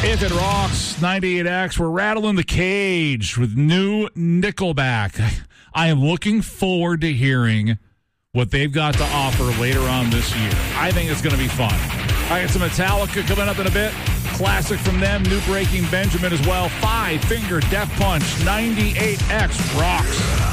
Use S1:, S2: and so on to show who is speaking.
S1: If It Rocks, 98X, we're rattling the cage with new Nickelback. I am looking forward to hearing what they've got to offer later on this year. I think it's going to be fun. All right, some Metallica coming up in a bit. Classic from them, new Breaking Benjamin as well. Five Finger Death Punch, 98X rocks.